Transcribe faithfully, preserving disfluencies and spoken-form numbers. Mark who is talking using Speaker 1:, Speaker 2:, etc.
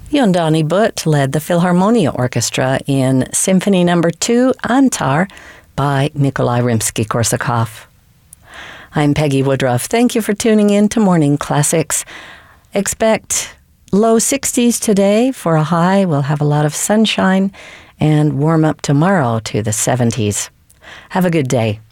Speaker 1: Yondani Butt led the Philharmonia Orchestra in Symphony Number Two, Antar, by Nikolai Rimsky-Korsakov. I'm Peggy Woodruff. Thank you for tuning in to Morning Classics. Expect low sixties today for a high. We'll have a lot of sunshine and warm up tomorrow to the seventies. Have a good day.